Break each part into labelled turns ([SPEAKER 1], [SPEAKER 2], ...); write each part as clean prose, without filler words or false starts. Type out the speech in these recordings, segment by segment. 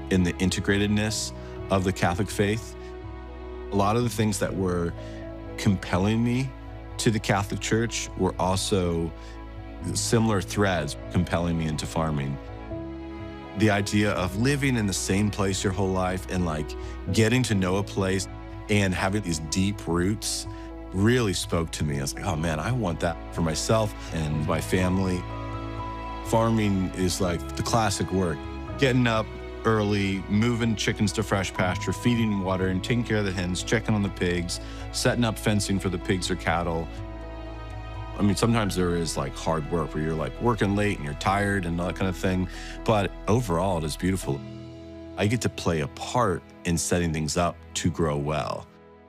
[SPEAKER 1] in the integratedness of the Catholic faith. A lot of the things that were compelling me to the Catholic Church were also similar threads compelling me into farming. The idea of living in the same place your whole life and like getting to know a place and having these deep roots really spoke to me. I was like, oh man, I want that for myself and my family. Farming is like the classic work. Getting up early, moving chickens to fresh pasture, feeding and watering, taking care of the hens, checking on the pigs, setting up fencing for the pigs or cattle. I mean, sometimes there is like hard work where you're like working late and you're tired and all that kind of thing, but overall it is beautiful. I get to play a part in setting things up to grow well.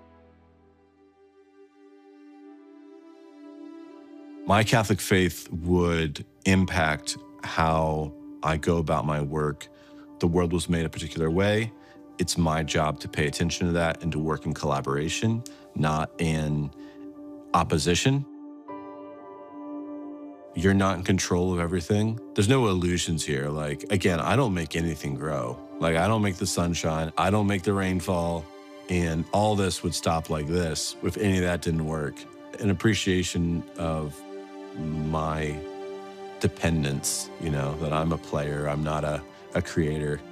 [SPEAKER 1] My Catholic faith would impact how I go about my work. The world was made a particular way. It's my job to pay attention to that and to work in collaboration, not in opposition. You're not in control of everything. There's no illusions here. Like, again, I don't make anything grow. Like, I don't make the sunshine. I don't make the rainfall. And all this would stop like this if any of that didn't work. An appreciation of my dependence, you know, that I'm a player, I'm not a creator.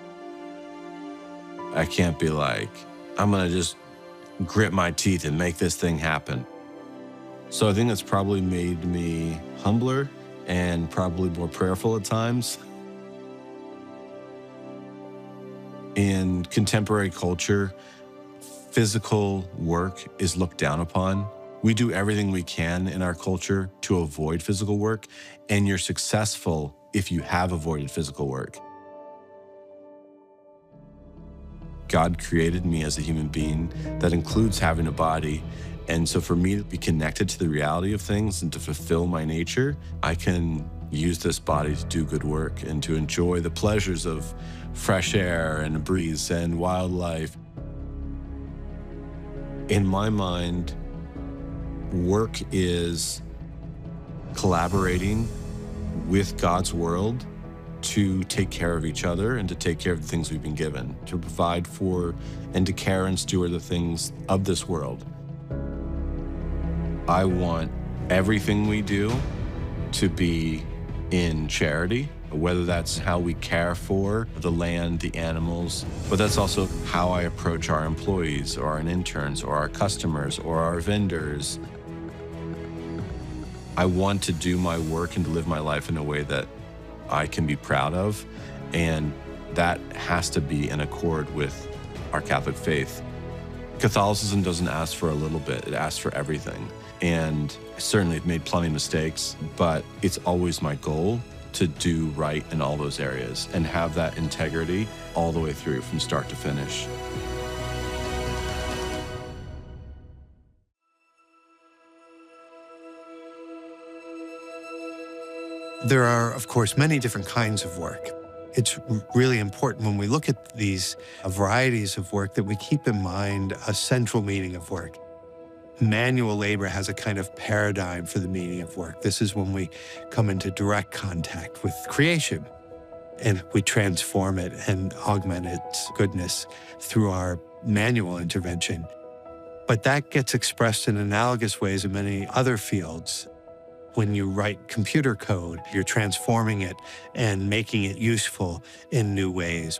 [SPEAKER 1] I can't be like, I'm gonna just grit my teeth and make this thing happen. So I think that's probably made me humbler and probably more prayerful at times. In contemporary culture, physical work is looked down upon. We do everything we can in our culture to avoid physical work, and you're successful if you have avoided physical work. God created me as a human being that includes having a body. And so for me to be connected to the reality of things and to fulfill my nature, I can use this body to do good work and to enjoy the pleasures of fresh air and a breeze and wildlife. In my mind, work is collaborating with God's world to take care of each other and to take care of the things we've been given, to provide for and to care and steward the things of this world. I want everything we do to be in charity, whether that's how we care for the land, the animals, but that's also how I approach our employees or our interns or our customers or our vendors. I want to do my work and to live my life in a way that I can be proud of, and that has to be in accord with our Catholic faith. Catholicism doesn't ask for a little bit, it asks for everything. And certainly I've made plenty of mistakes, but it's always my goal to do right in all those areas and have that integrity all the way through from start to finish.
[SPEAKER 2] There are, of course, many different kinds of work. It's really important when we look at these varieties of work that we keep in mind a central meaning of work. Manual labor has a kind of paradigm for the meaning of work. This is when we come into direct contact with creation and we transform it and augment its goodness through our manual intervention. But that gets expressed in analogous ways in many other fields. When you write computer code, you're transforming it and making it useful in new ways.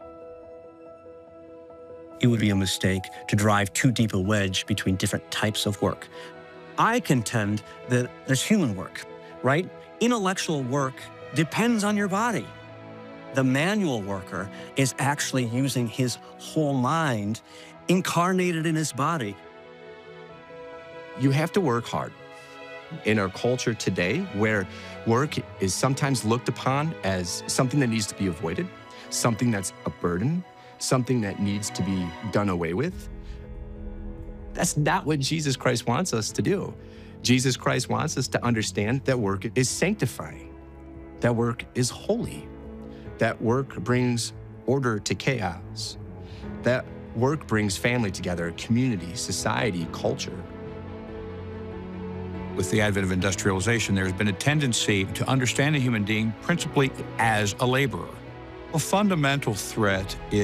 [SPEAKER 3] It would be a mistake to drive too deep a wedge between different types of work. I contend that there's human work, right? Intellectual work depends on your body. The manual worker is actually using his whole mind incarnated in his body.
[SPEAKER 4] You have to work hard. In our culture today, where work is sometimes looked upon as something that needs to be avoided, something that's a burden, something that needs to be done away with, that's not what Jesus Christ wants us to do. Jesus Christ wants us to understand that work is sanctifying, that work is holy, that work brings order to chaos, that work brings family together, community, society, culture.
[SPEAKER 5] With the advent of industrialization, there's been a tendency to understand a human being principally as a laborer. A fundamental threat is